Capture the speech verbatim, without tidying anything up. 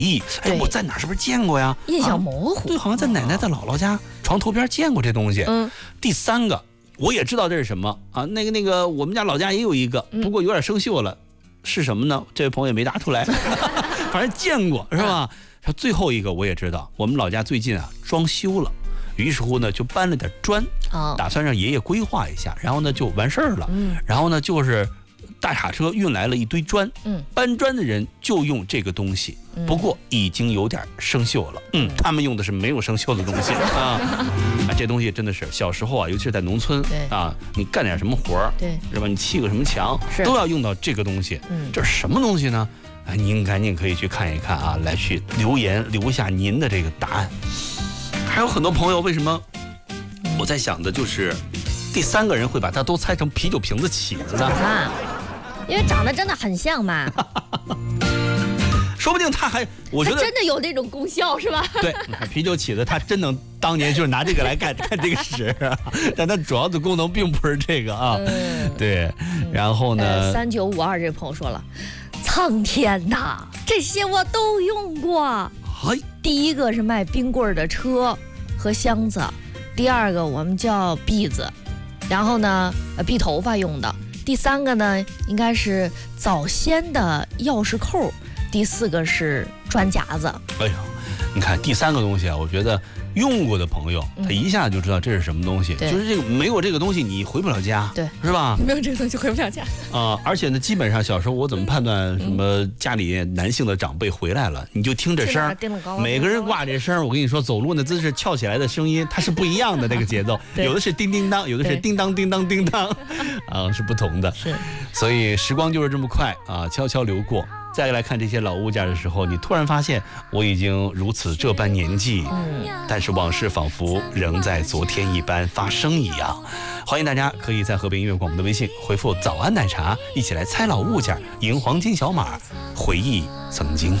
忆，哎，我在哪是不是见过呀？ 印象模糊、啊。 对，好像在奶奶的姥姥家床头边见过这东西。 嗯。 第三个，我也知道这是什么啊？那个那个，我们家老家也有一个，不过有点生锈了，是什么呢？这位朋友也没答出来，反正见过是吧？他最后一个我也知道，我们老家最近啊装修了。于是乎呢，就搬了点砖，哦、打算让爷爷规划一下，然后呢就完事儿了。嗯，然后呢就是大卡车运来了一堆砖，嗯，搬砖的人就用这个东西，嗯、不过已经有点生锈了。嗯，他们用的是没有生锈的东西啊。啊，这东西真的是小时候啊，尤其是在农村啊，你干点什么活儿，对，是吧？你砌个什么墙，都要用到这个东西。嗯，这是什么东西呢？哎，您赶紧可以去看一看啊，来去留言留下您的这个答案。还有很多朋友，为什么我在想的就是第三个人会把它都猜成啤酒瓶子起子呢？ 啊，因为长得真的很像嘛。 说不定他还，我觉得真的有那种功效是吧？ 对，啤酒起子他真能当年就是拿这个来干干这个事，但它主要的功能并不是这个啊。嗯、对，然后呢？ 三九五二这朋友说了，苍天呐，这些我都用过。 哎， 第一个是卖冰棍的车和箱子，第二个我们叫篦子，然后呢，篦头发用的。第三个呢，应该是早先的钥匙扣，第四个是砖夹子。 哎呦，你看第三个东西啊，我觉得用过的朋友，他一下就知道这是什么东西。嗯、就是这个没有这个东西，你回不了家， 对， 是吧？ 没有这个东西回不了家啊、呃！而且呢，基本上小时候我怎么判断什么家里男性的长辈回来了？你就听这声，每个人挂这声，我跟你说，走路的姿势、翘起来的声音，它是不一样的那个节奏，有的是叮叮当，有的是叮当叮当叮当，啊，是不同的。 是， 所以时光就是这么快啊，悄悄流过。再来看这些老物件的时候，你突然发现我已经如此这般年纪，嗯、但是往事仿佛仍在昨天一般发生一样。欢迎大家可以在河北音乐广播的微信回复早安奶茶，一起来猜老物件，赢黄金小马，回忆曾经。